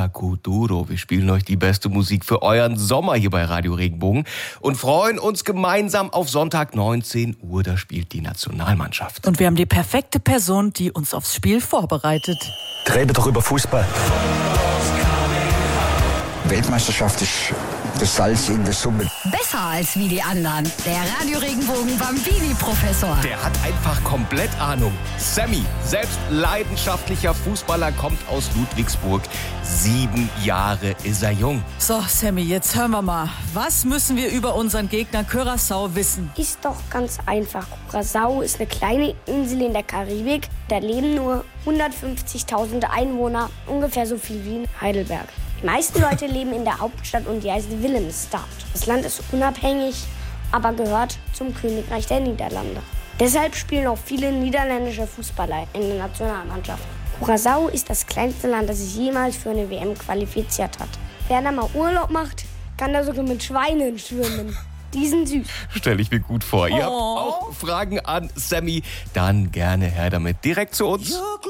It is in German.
Kuduro. Wir spielen euch die beste Musik für euren Sommer hier bei Radio Regenbogen und freuen uns gemeinsam auf Sonntag 19 Uhr. Da spielt die Nationalmannschaft. Und wir haben die perfekte Person, die uns aufs Spiel vorbereitet. Reden doch über Fußball. Weltmeisterschaft ist das Salz in der Suppe. Besser als wie die anderen. Der Radio Regenbogen Bambini-Professor. Der hat einfach komplett Ahnung. Sammy, selbst leidenschaftlicher Fußballer, kommt aus Ludwigsburg. 7 Jahre ist er jung. So, Sammy, jetzt hören wir mal. Was müssen wir über unseren Gegner Curaçao wissen? Ist doch ganz einfach. Curaçao ist eine kleine Insel in der Karibik. Da leben nur 150.000 Einwohner, ungefähr so viel wie in Heidelberg. Die meisten Leute leben in der Hauptstadt und die heißt Willemstad. Das Land ist unabhängig, aber gehört zum Königreich der Niederlande. Deshalb spielen auch viele niederländische Fußballer in der Nationalmannschaft. Curaçao ist das kleinste Land, das sich jemals für eine WM qualifiziert hat. Wer da mal Urlaub macht, kann da sogar mit Schweinen schwimmen. Die sind süß. Stelle ich mir gut vor. Ihr habt auch Fragen an Sammy, dann gerne her damit. Direkt zu uns.